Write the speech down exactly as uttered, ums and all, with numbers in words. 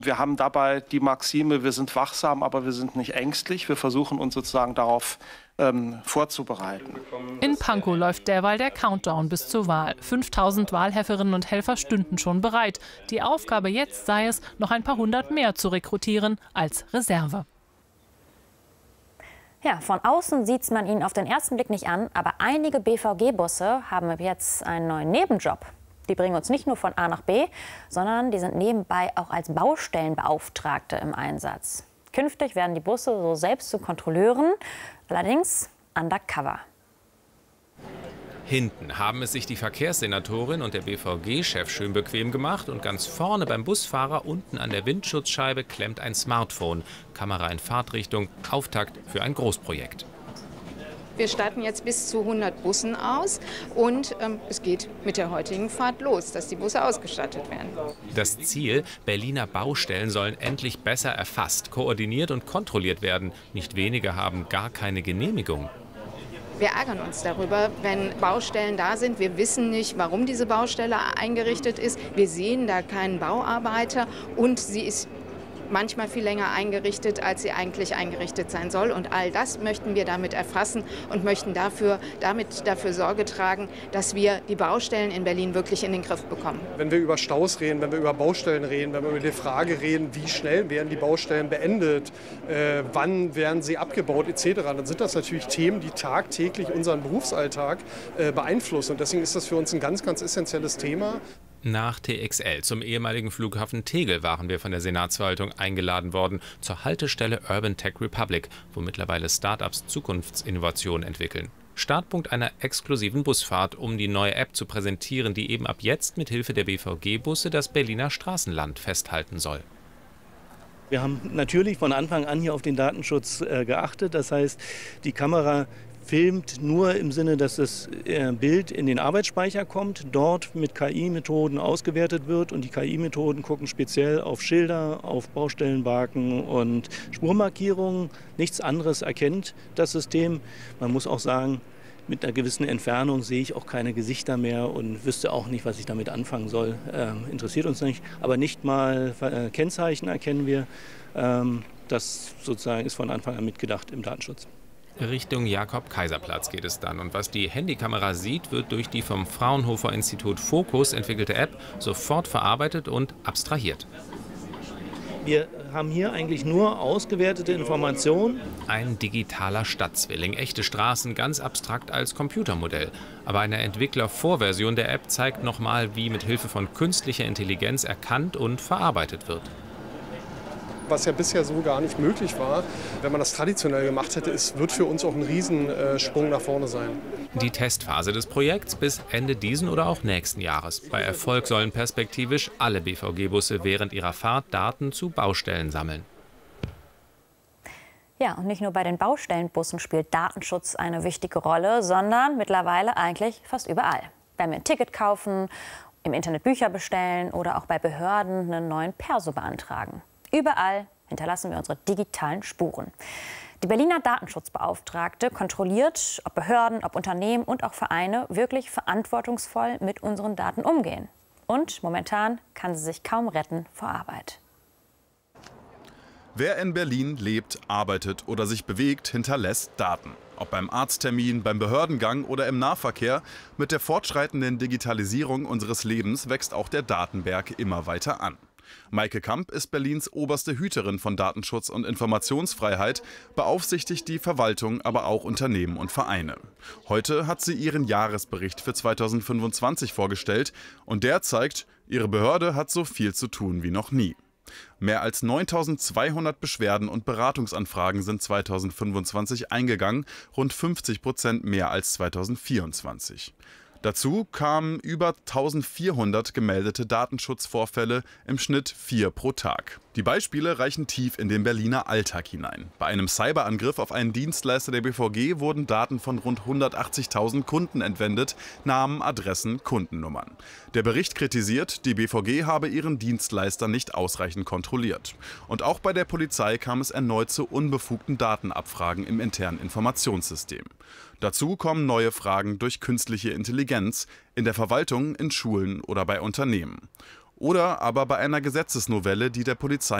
Wir haben dabei die Maxime, wir sind wachsam, aber wir sind nicht ängstlich. Wir versuchen uns sozusagen darauf ähm, vorzubereiten. In Pankow läuft derweil der Countdown bis zur Wahl. fünftausend Wahlhelferinnen und Helfer stünden schon bereit. Die Aufgabe jetzt sei es, noch ein paar hundert mehr zu rekrutieren als Reserve. Ja, von außen sieht man ihnen auf den ersten Blick nicht an, aber einige B V G-Busse haben jetzt einen neuen Nebenjob. Die bringen uns nicht nur von A nach B, sondern die sind nebenbei auch als Baustellenbeauftragte im Einsatz. Künftig werden die Busse so selbst zu Kontrolleuren, allerdings undercover. Hinten haben es sich die Verkehrssenatorin und der B V G-Chef schön bequem gemacht und ganz vorne beim Busfahrer unten an der Windschutzscheibe klemmt ein Smartphone. Kamera in Fahrtrichtung, Auftakt für ein Großprojekt. Wir starten jetzt bis zu hundert Bussen aus und ähm, es geht mit der heutigen Fahrt los, dass die Busse ausgestattet werden. Das Ziel, Berliner Baustellen sollen endlich besser erfasst, koordiniert und kontrolliert werden. Nicht wenige haben gar keine Genehmigung. Wir ärgern uns darüber, wenn Baustellen da sind. Wir wissen nicht, warum diese Baustelle eingerichtet ist. Wir sehen da keinen Bauarbeiter und sie ist manchmal viel länger eingerichtet, als sie eigentlich eingerichtet sein soll. Und all das möchten wir damit erfassen und möchten dafür, damit dafür Sorge tragen, dass wir die Baustellen in Berlin wirklich in den Griff bekommen. Wenn wir über Staus reden, wenn wir über Baustellen reden, wenn wir über die Frage reden, wie schnell werden die Baustellen beendet, äh, wann werden sie abgebaut et cetera, dann sind das natürlich Themen, die tagtäglich unseren Berufsalltag äh, beeinflussen. Und deswegen ist das für uns ein ganz, ganz essentielles Thema. Nach T X L zum ehemaligen Flughafen Tegel waren wir von der Senatsverwaltung eingeladen worden zur Haltestelle Urban Tech Republic, wo mittlerweile Start-ups Zukunftsinnovationen entwickeln. Startpunkt einer exklusiven Busfahrt, um die neue App zu präsentieren, die eben ab jetzt mit Hilfe der B V G-Busse das Berliner Straßenland festhalten soll. Wir haben natürlich von Anfang an hier auf den Datenschutz äh, geachtet. Das heißt, die Kamera filmt nur im Sinne, dass das Bild in den Arbeitsspeicher kommt, dort mit K I-Methoden ausgewertet wird. Und die K I-Methoden gucken speziell auf Schilder, auf Baustellenbalken und Spurmarkierungen. Nichts anderes erkennt das System. Man muss auch sagen, mit einer gewissen Entfernung sehe ich auch keine Gesichter mehr und wüsste auch nicht, was ich damit anfangen soll. Ähm, interessiert uns nicht. Aber nicht mal äh, Kennzeichen erkennen wir. Ähm, das sozusagen ist von Anfang an mitgedacht im Datenschutz. Richtung Jakob-Kaiser-Platz geht es dann. Und was die Handykamera sieht, wird durch die vom Fraunhofer Institut Focus entwickelte App sofort verarbeitet und abstrahiert. Wir haben hier eigentlich nur ausgewertete Informationen. Ein digitaler Stadtzwilling, echte Straßen ganz abstrakt als Computermodell. Aber eine Entwickler-Vorversion der App zeigt nochmal, wie mit Hilfe von künstlicher Intelligenz erkannt und verarbeitet wird. Was ja bisher so gar nicht möglich war, wenn man das traditionell gemacht hätte, es wird für uns auch ein Riesensprung nach vorne sein. Die Testphase des Projekts bis Ende diesen oder auch nächsten Jahres. Bei Erfolg sollen perspektivisch alle B V G-Busse während ihrer Fahrt Daten zu Baustellen sammeln. Ja, und nicht nur bei den Baustellenbussen spielt Datenschutz eine wichtige Rolle, sondern mittlerweile eigentlich fast überall. Wenn wir ein Ticket kaufen, im Internet Bücher bestellen oder auch bei Behörden einen neuen Perso beantragen. Überall hinterlassen wir unsere digitalen Spuren. Die Berliner Datenschutzbeauftragte kontrolliert, ob Behörden, ob Unternehmen und auch Vereine wirklich verantwortungsvoll mit unseren Daten umgehen. Und momentan kann sie sich kaum retten vor Arbeit. Wer in Berlin lebt, arbeitet oder sich bewegt, hinterlässt Daten. Ob beim Arzttermin, beim Behördengang oder im Nahverkehr, mit der fortschreitenden Digitalisierung unseres Lebens wächst auch der Datenberg immer weiter an. Maike Kamp ist Berlins oberste Hüterin von Datenschutz und Informationsfreiheit, beaufsichtigt die Verwaltung, aber auch Unternehmen und Vereine. Heute hat sie ihren Jahresbericht für zweitausendfünfundzwanzig vorgestellt und der zeigt, ihre Behörde hat so viel zu tun wie noch nie. Mehr als neuntausendzweihundert Beschwerden und Beratungsanfragen sind zweitausendfünfundzwanzig eingegangen, rund fünfzig Prozent mehr als zweitausendvierundzwanzig. Dazu kamen über eintausendvierhundert gemeldete Datenschutzvorfälle, im Schnitt vier pro Tag. Die Beispiele reichen tief in den Berliner Alltag hinein. Bei einem Cyberangriff auf einen Dienstleister der B V G wurden Daten von rund hundertachtzigtausend Kunden entwendet, Namen, Adressen, Kundennummern. Der Bericht kritisiert, die B V G habe ihren Dienstleister nicht ausreichend kontrolliert. Und auch bei der Polizei kam es erneut zu unbefugten Datenabfragen im internen Informationssystem. Dazu kommen neue Fragen durch künstliche Intelligenz in der Verwaltung, in Schulen oder bei Unternehmen. Oder aber bei einer Gesetzesnovelle, die der Polizei